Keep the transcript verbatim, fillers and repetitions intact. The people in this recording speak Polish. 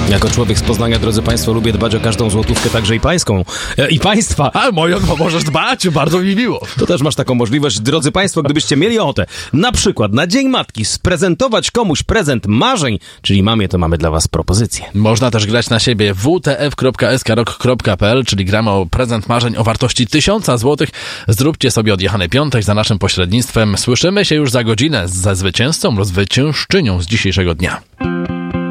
Jako człowiek z Poznania, drodzy Państwo, lubię dbać o każdą złotówkę, także i pańską. E, I państwa. A moją no, możesz dbać, bardzo mi miło. To też masz taką możliwość, drodzy Państwo, gdybyście mieli ochotę, na przykład na Dzień Matki, sprezentować komuś prezent marzeń, czyli mamie, to mamy dla Was propozycję. Można też grać na siebie w t f kropka s k rock kropka p l, czyli gramy o prezent marzeń o wartości tysiąca złotych. Zróbcie sobie odjechany piątek za naszym pośrednictwem. Słyszymy się już za godzinę ze zwycięzcą lub zwyciężczynią z dzisiejszego dnia.